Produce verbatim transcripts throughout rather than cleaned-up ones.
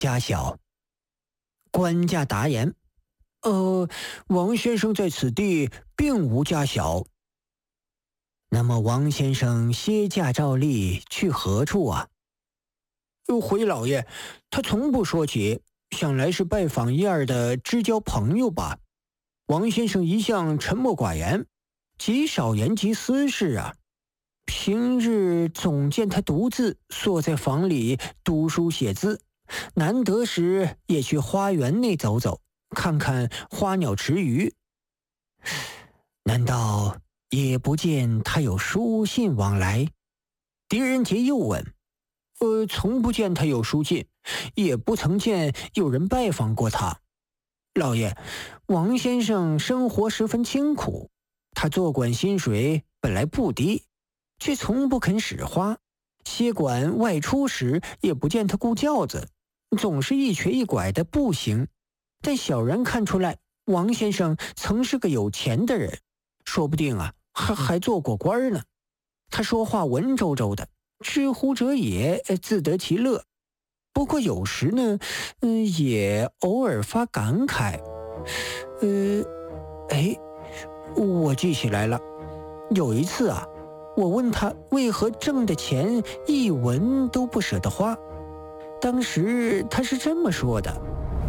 家小。官家答言：呃，王先生在此地并无家小。那么王先生歇驾照例去何处啊？回老爷，他从不说起，想来是拜访一二的知交朋友吧。王先生一向沉默寡言，极少言及私事啊。平日总见他独自坐在房里读书写字，难得时也去花园内走走，看看花鸟池鱼。难道也不见他有书信往来？狄仁杰又问。呃，从不见他有书信，也不曾见有人拜访过他。老爷，王先生生活十分清苦，他做馆薪水本来不低，却从不肯使花。歇馆外出时也不见他顾轿子，总是一瘸一拐的步行。但小人看出来，王先生曾是个有钱的人，说不定啊，还还做过官呢。他说话文绉绉的，知乎者也，自得其乐。不过有时呢，嗯，也偶尔发感慨。呃，哎，我记起来了，有一次啊，我问他为何挣的钱一文都不舍得花，当时他是这么说的：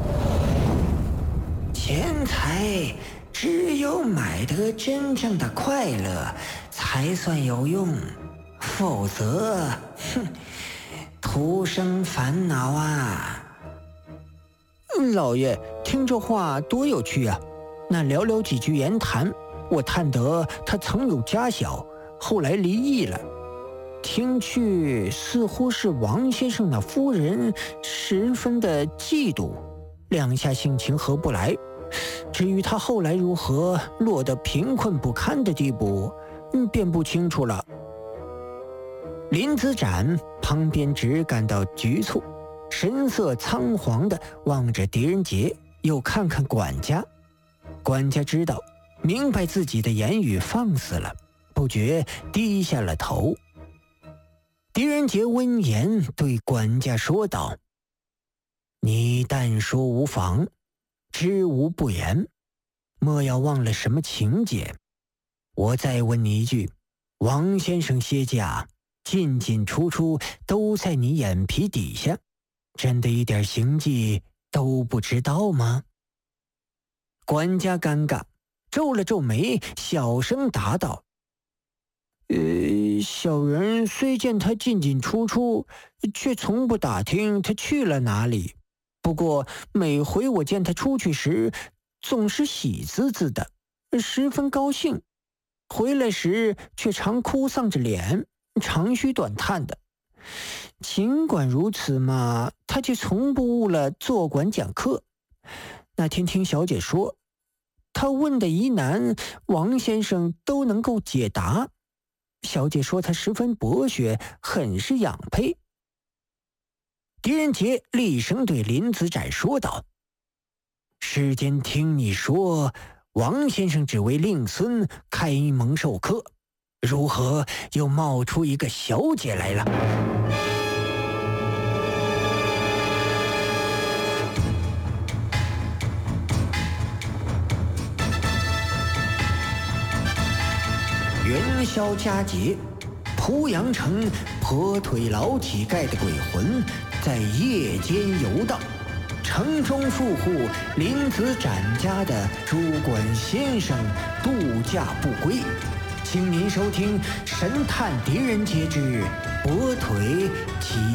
钱财只有买得真正的快乐才算有用，否则，哼，徒生烦恼啊。老爷，听这话多有趣啊！那寥寥几句言谈，我探得他曾有家小，后来离异了。听去似乎是王先生那夫人十分的嫉妒，两下性情合不来。至于他后来如何落得贫困不堪的地步，嗯，便不清楚了。林子展旁边只感到局促，神色仓皇地望着狄仁杰，又看看管家。管家知道，明白自己的言语放肆了，不觉低下了头。狄仁杰闻言对管家说道：你但说无妨，知无不言，莫要忘了什么情节。我再问你一句，王先生歇驾进进出出都在你眼皮底下，真的一点行迹都不知道吗？管家尴尬，皱了皱眉，小声答道：呃，小人虽见他进进出出，却从不打听他去了哪里。不过每回我见他出去时，总是喜滋滋的，十分高兴，回来时却常哭丧着脸，长吁短叹的。尽管如此嘛，他却从不误了坐馆讲课。那天听小姐说，他问的疑难，王先生都能够解答。小姐说他十分博学，很是养佩。狄仁杰厉声对林子展说道：世间听你说王先生只为令孙开蒙授课，如何又冒出一个小姐来了？元宵佳节，濮阳城跛腿老乞丐的鬼魂在夜间游荡，城中富户林子展家的主管先生度假不归。请您收听《神探狄仁杰之跛腿乞